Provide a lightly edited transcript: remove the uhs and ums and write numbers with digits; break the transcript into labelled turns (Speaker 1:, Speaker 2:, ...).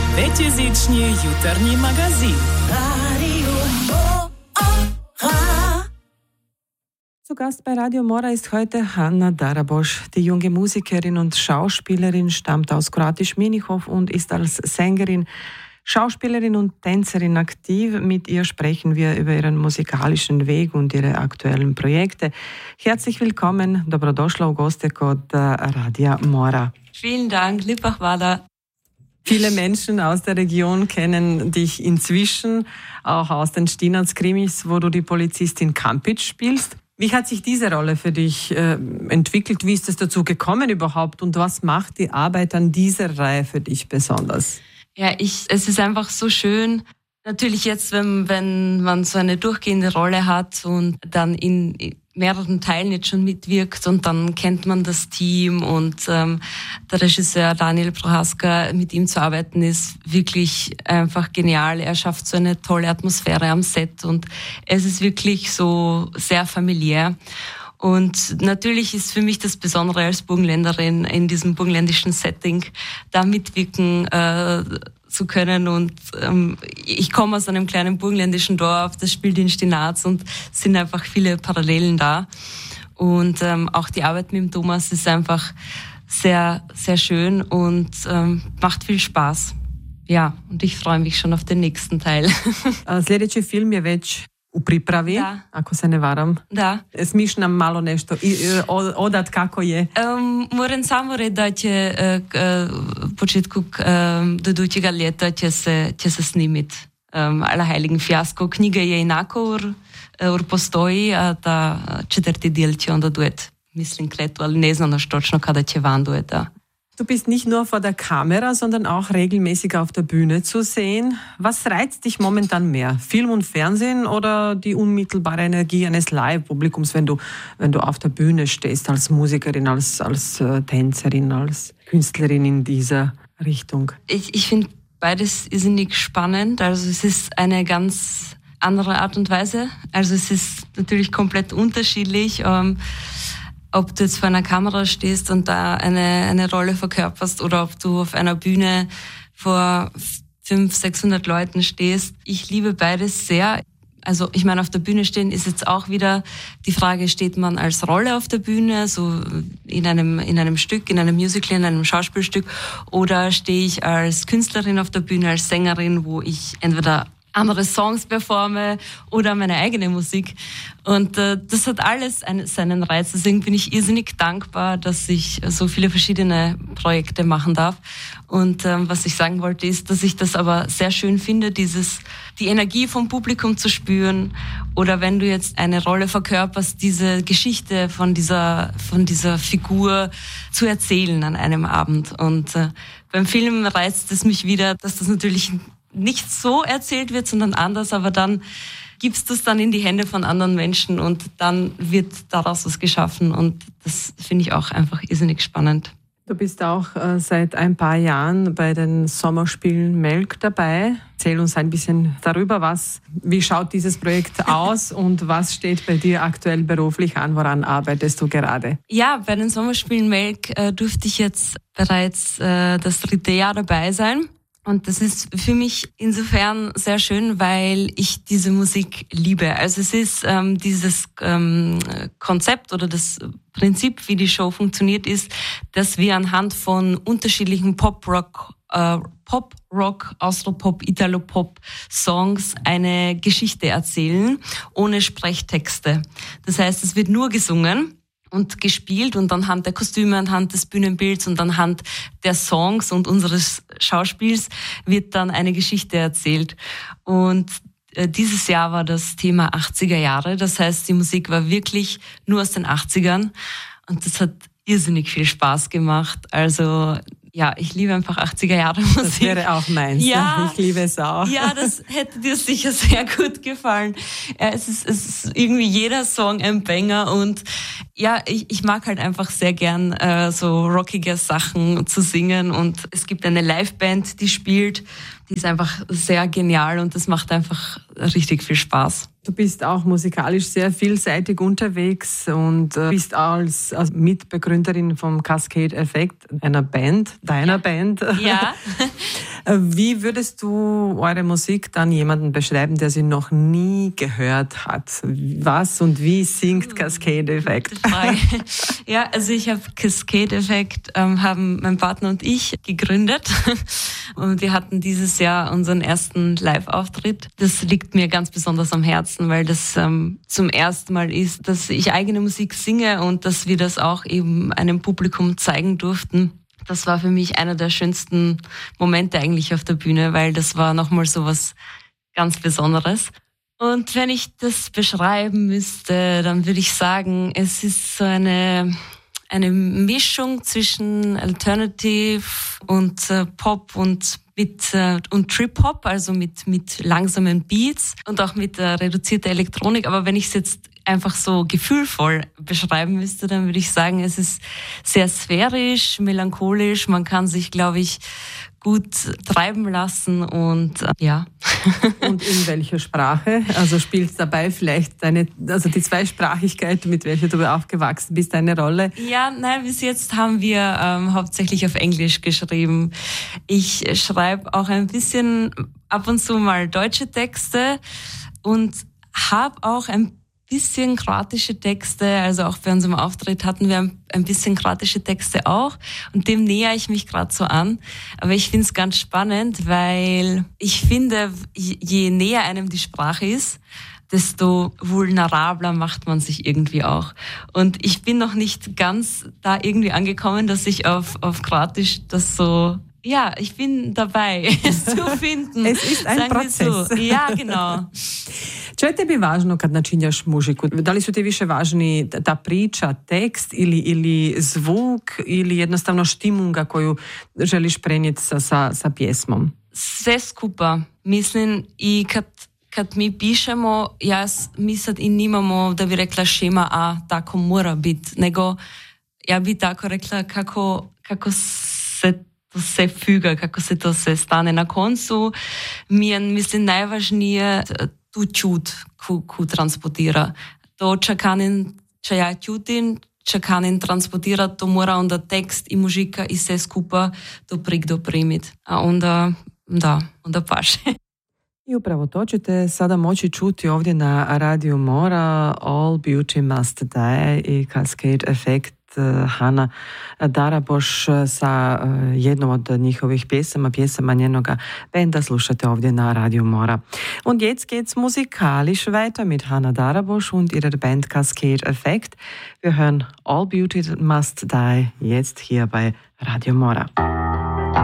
Speaker 1: Пятизичний jutarnji magazin. Radio Mora.
Speaker 2: Zu Gast bei Radio Mora ist heute Hanna Darabosch. Die junge Musikerin und Schauspielerin stammt aus Kroatisch-Mnichov und ist als Sängerin, Schauspielerin und Tänzerin aktiv. Mit ihr sprechen wir über ihren musikalischen Weg und ihre aktuellen Projekte. Herzlich willkommen, dobrodošla u goste kod Radia Mora.
Speaker 3: Vielen Dank, liebe Hvala.
Speaker 2: Viele Menschen aus der Region kennen dich inzwischen, auch aus den Stinac-Krimis, wo du die Polizistin Kampic spielst. Wie hat sich diese Rolle für dich entwickelt? Wie ist es dazu gekommen überhaupt? Und was macht die Arbeit an dieser Reihe für dich besonders?
Speaker 3: Ja, es ist einfach so schön. Natürlich jetzt, wenn man so eine durchgehende Rolle hat und dann in mehreren Teilen jetzt schon mitwirkt und dann kennt man das Team und der Regisseur Daniel Prohaska, mit ihm zu arbeiten, ist wirklich einfach genial. Er schafft so eine tolle Atmosphäre am Set und es ist wirklich so sehr familiär. Und natürlich ist für mich das Besondere als Burgenländerin in diesem burgenländischen Setting da mitwirken zu können. Und ich komme aus einem kleinen burgenländischen Dorf, das spielt in Stinac und es sind einfach viele Parallelen da. Und auch die Arbeit mit dem Thomas ist einfach sehr, sehr schön und macht viel Spaß. Ja, und ich freue mich schon auf den nächsten Teil.
Speaker 2: Sljedeći film je već u pripravi,
Speaker 3: da.
Speaker 2: Ako se ne varam.
Speaker 3: Da.
Speaker 2: Smiš nam malo nešto odat kako je?
Speaker 3: Moram samo reći da će početku dodućega ljeta će se snimiti Allerheiligen Fiasko. Knjiga je inako ur postoji, a ta četvrti del će onda duet. Mislim kretu, ali ne znam još točno kada će van dueta.
Speaker 2: Du bist nicht nur vor der Kamera, sondern auch regelmäßig auf der Bühne zu sehen. Was reizt dich momentan mehr? Film und Fernsehen oder die unmittelbare Energie eines Live-Publikums, wenn du auf der Bühne stehst, als Musikerin, als Tänzerin, als Künstlerin in dieser Richtung?
Speaker 3: Ich finde beides irrsinnig spannend. Also es ist eine ganz andere Art und Weise. Also es ist natürlich komplett unterschiedlich. Ob du jetzt vor einer Kamera stehst und da eine Rolle verkörperst oder ob du auf einer Bühne vor 500-600 Leuten stehst. Ich liebe beides sehr. Also ich meine, auf der Bühne stehen ist jetzt auch wieder die Frage, steht man als Rolle auf der Bühne, so in einem Stück, in einem Musical, in einem Schauspielstück, oder stehe ich als Künstlerin auf der Bühne, als Sängerin, wo ich entweder andere Songs performe oder meine eigene Musik. Und das hat alles seinen Reiz. Deswegen bin ich irrsinnig dankbar, dass ich so viele verschiedene Projekte machen darf. Und was ich sagen wollte, ist, dass ich das aber sehr schön finde, die Energie vom Publikum zu spüren. Oder wenn du jetzt eine Rolle verkörperst, diese Geschichte von dieser Figur zu erzählen an einem Abend. Und beim Film reizt es mich wieder, dass das natürlich nicht so erzählt wird, sondern anders, aber dann gibst du es dann in die Hände von anderen Menschen und dann wird daraus was geschaffen und das finde ich auch einfach irrsinnig spannend.
Speaker 2: Du bist auch seit ein paar Jahren bei den Sommerspielen Melk dabei. Erzähl uns ein bisschen darüber, wie schaut dieses Projekt aus und was steht bei dir aktuell beruflich an, woran arbeitest du gerade?
Speaker 3: Ja, bei den Sommerspielen Melk durfte ich jetzt bereits das 3. Jahr dabei sein. Und das ist für mich insofern sehr schön, weil ich diese Musik liebe. Also es ist dieses Konzept oder das Prinzip, wie die Show funktioniert, ist, dass wir anhand von unterschiedlichen Pop-Rock, Austropop, Italo-Pop-Songs eine Geschichte erzählen, ohne Sprechtexte. Das heißt, es wird nur gesungen und gespielt und anhand der Kostüme, anhand des Bühnenbilds und anhand der Songs und unseres Schauspiels wird dann eine Geschichte erzählt. Und dieses Jahr war das Thema 80er Jahre. Das heißt, die Musik war wirklich nur aus den 80ern und das hat irrsinnig viel Spaß gemacht. Also ja, ich liebe einfach 80er Jahre Musik.
Speaker 2: Das wäre auch meins. Ja, ich liebe es auch.
Speaker 3: Ja, das hätte dir sicher sehr gut gefallen. Ja, es ist irgendwie jeder Song ein Banger und ja, ich mag halt einfach sehr gern so rockige Sachen zu singen und es gibt eine Liveband, die spielt. Die ist einfach sehr genial und das macht einfach richtig viel Spaß.
Speaker 2: Du bist auch musikalisch sehr vielseitig unterwegs und bist als Mitbegründerin vom Cascade Effect, einer Band, deiner Band.
Speaker 3: Ja.
Speaker 2: Wie würdest du eure Musik dann jemandem beschreiben, der sie noch nie gehört hat? Was und wie singt Cascade Effect?
Speaker 3: Ja, also ich habe Cascade Effect, haben mein Partner und ich gegründet und wir hatten dieses Jahr unseren ersten Live-Auftritt. Das liegt mir ganz besonders am Herzen, weil das zum ersten Mal ist, dass ich eigene Musik singe und dass wir das auch eben einem Publikum zeigen durften. Das war für mich einer der schönsten Momente eigentlich auf der Bühne, weil das war nochmal so was ganz Besonderes. Und wenn ich das beschreiben müsste, dann würde ich sagen, es ist so eine Mischung zwischen Alternative und Pop und Trip-Hop, also mit langsamen Beats und auch mit reduzierter Elektronik. Aber wenn ich es jetzt einfach so gefühlvoll beschreiben müsste, dann würde ich sagen, es ist sehr sphärisch, melancholisch. Man kann sich, glaube ich, gut treiben lassen und ja.
Speaker 2: Und in welcher Sprache? Also spielt dabei vielleicht die Zweisprachigkeit, mit welcher du aufgewachsen bist, eine Rolle?
Speaker 3: Ja, nein, bis jetzt haben wir hauptsächlich auf Englisch geschrieben. Ich schreibe auch ein bisschen ab und zu mal deutsche Texte und habe auch ein bisschen kroatische Texte, also auch bei unserem Auftritt hatten wir ein bisschen kroatische Texte auch und dem näher ich mich gerade so an. Aber ich finde es ganz spannend, weil ich finde, je näher einem die Sprache ist, desto vulnerabler macht man sich irgendwie auch. Und ich bin noch nicht ganz da irgendwie angekommen, dass ich auf Kroatisch das so... Ja, ich bin dabei, es zu finden.
Speaker 2: Es ist ein proces.
Speaker 3: So. Ja, genau.
Speaker 2: Čo je tebi važno kad načinjaš muziku? Da li su ti više važni ta priča, tekst ili zvuk ili jednostavno štimunga koju želiš prenijeti sa pjesmom?
Speaker 3: Sve skupa. Mislim i kad mi pišemo, mi sad i nimamo, da bi rekla šema A, tako mora biti, nego ja bi tako rekla kako se to se füga, kako se to sve stane. Na koncu mi je, mislim, najvažnije tu čut, ko transportira. To če ja čutim, čakanin transportira, to mora onda tekst i muzika i sve skupa to doprimiti. A onda paše.
Speaker 2: I upravo to ćete sada moći čuti ovdje na Radiju Mora, All Beauty Must Die i Cascade Effect, Hana Daraboš sa jednom od njihovih pjesama njenoga benda slušate ovdje na Radio Mora. Und jetzt geht's musikalisch weiter mit Hana Daraboš und ihrer Band Cascade Effect. Wir hören All Beauty Must Die jetzt hier bei Radio Mora.